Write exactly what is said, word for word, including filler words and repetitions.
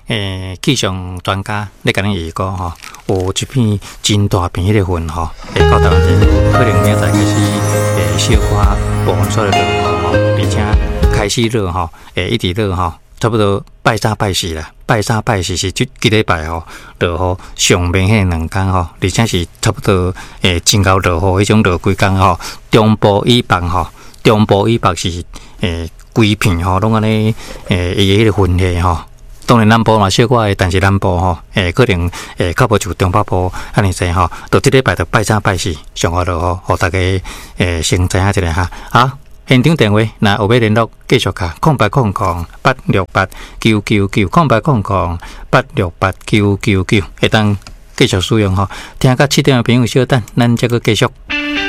诶，气象专家咧甲咱预告吼，有一片真大片迄个云吼，会到台湾这边，可能明仔载开始诶小可部分所在落雨吼，而且开始热吼，诶一直热吼，差不多拜三拜四啦，拜三拜四是即几礼拜吼落雨上明显两天吼，而且是差不多诶真够落雨迄种落几工吼，中部以北吼，中部以北是诶规片吼，拢安尼诶伊迄个云系吼。当然南部嘛小可的，但是南部吼，诶，可能诶较无像中北部安尼济吼。到即礼拜就拜三拜四上好落雨，互大家诶先知影一下哈。好，现场电话，若有要联絡繼續卡，空八空空八六八九九九，空八空空八六八九九九，會當繼續使用吼。聽到七點的朋友稍等，咱再個繼續。